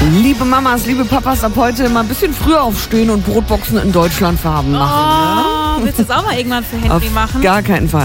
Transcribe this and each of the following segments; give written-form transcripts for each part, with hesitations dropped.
Liebe Mamas, liebe Papas, ab heute mal ein bisschen früher aufstehen und Brotboxen in Deutschlandfarben machen. Oh, willst du das auch mal irgendwann für Henry machen? Gar keinen Fall.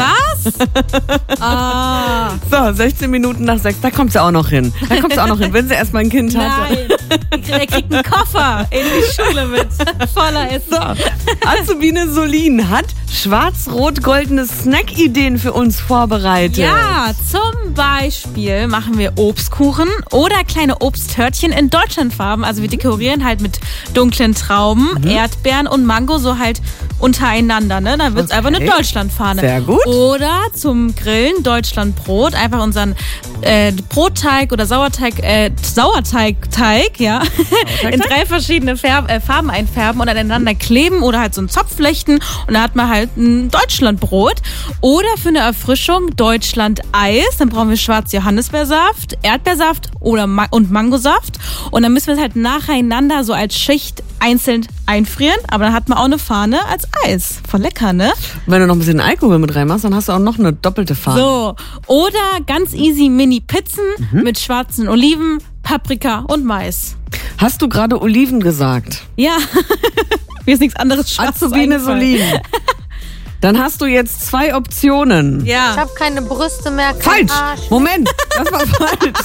Was? So, 16 Minuten nach 6, da kommt sie auch noch hin. Wenn sie erstmal ein Kind hat. Nein, der kriegt einen Koffer in die Schule mit voller Essen. So, Azubine Solin hat schwarz-rot-goldene Snack-Ideen für uns vorbereitet. Ja, zum Beispiel machen wir Obstkuchen oder kleine Obsttörtchen in Deutschlandfarben. Also wir dekorieren halt mit dunklen Trauben, Erdbeeren und Mango so halt untereinander. Ne? Dann wird es einfach eine Deutschlandfahne. Sehr gut. Oder zum Grillen Deutschlandbrot. Einfach unseren Brotteig oder Sauerteig, ja, in 3 verschiedene Farben einfärben und aneinander kleben oder halt so einen Zopf flechten und dann hat man halt ein Deutschlandbrot. Oder für eine Erfrischung Deutschland-Eis. Dann brauchen wir Schwarz-Johannisbeersaft, Erdbeersaft und Mangosaft und dann müssen wir es halt nacheinander so als Schicht einzeln einfrieren, aber dann hat man auch eine Fahne als Eis. Voll lecker, ne? Wenn du noch ein bisschen Alkohol mit reinmachst, dann hast du auch noch eine doppelte Fahne. So, oder ganz easy Mini-Pizzen mit schwarzen Oliven, Paprika und Mais. Hast du gerade Oliven gesagt? Ja, mir ist nichts anderes Schwarzes Azubine Solin. Dann hast du jetzt 2 Optionen. Ja. Ich habe keine Brüste mehr, kein Falsch! Arsch. Moment, das war falsch.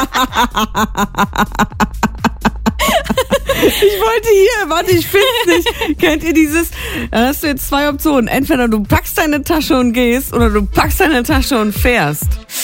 Ich find's nicht. Kennt ihr dieses? Dann hast du jetzt 2 Optionen. Entweder du packst deine Tasche und gehst oder du packst deine Tasche und fährst.